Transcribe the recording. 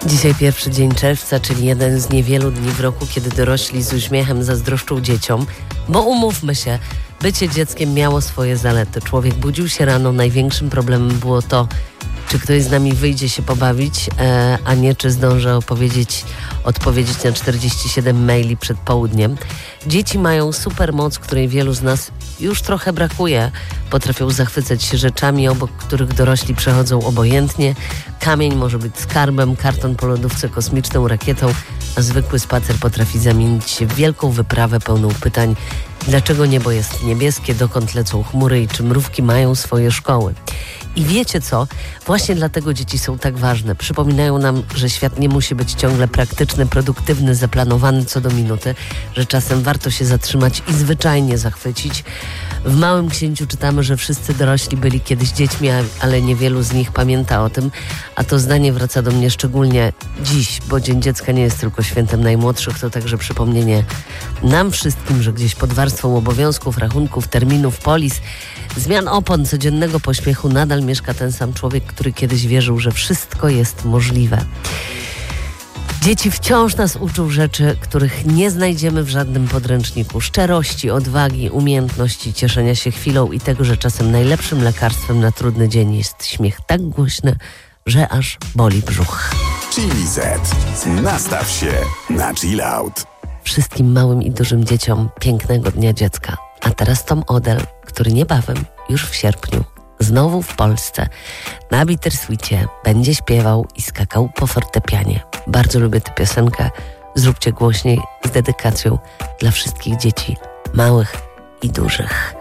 Dzisiaj pierwszy dzień czerwca, czyli jeden z niewielu dni w roku, kiedy dorośli z uśmiechem zazdroszczą dzieciom, bo umówmy się, bycie dzieckiem miało swoje zalety. Człowiek budził się rano, największym problemem było to, czy ktoś z nami wyjdzie się pobawić, a nie czy zdąży odpowiedzieć na 47 maili przed południem. Dzieci mają super moc, której wielu z nas już trochę brakuje. Potrafią zachwycać się rzeczami, obok których dorośli przechodzą obojętnie. Kamień może być skarbem, karton po lodówce kosmiczną rakietą, a zwykły spacer potrafi zamienić się w wielką wyprawę pełną pytań. Dlaczego niebo jest niebieskie, dokąd lecą chmury i czy mrówki mają swoje szkoły? I wiecie co? Właśnie dlatego dzieci są tak ważne. Przypominają nam, że świat nie musi być ciągle praktyczny, produktywny, zaplanowany co do minuty, że czasem warto się zatrzymać i zwyczajnie zachwycić. W Małym Księciu czytamy, że wszyscy dorośli byli kiedyś dziećmi, ale niewielu z nich pamięta o tym, a to zdanie wraca do mnie szczególnie dziś, bo Dzień Dziecka nie jest tylko świętem najmłodszych, to także przypomnienie nam wszystkim, że gdzieś pod warstwą obowiązków, rachunków, terminów, polis, zmian opon, codziennego pośpiechu nadal mieszka ten sam człowiek, który kiedyś wierzył, że wszystko jest możliwe. Dzieci wciąż nas uczą rzeczy, których nie znajdziemy w żadnym podręczniku. Szczerości, odwagi, umiejętności cieszenia się chwilą i tego, że czasem najlepszym lekarstwem na trudny dzień jest śmiech tak głośny, że aż boli brzuch. Chili Z. Nastaw się na chill out. Wszystkim małym i dużym dzieciom pięknego Dnia Dziecka. A teraz Tom Odell, który niebawem, już w sierpniu, znowu w Polsce, na Bittersweetie będzie śpiewał i skakał po fortepianie. Bardzo lubię tę piosenkę. Zróbcie głośniej z dedykacją dla wszystkich dzieci, małych i dużych.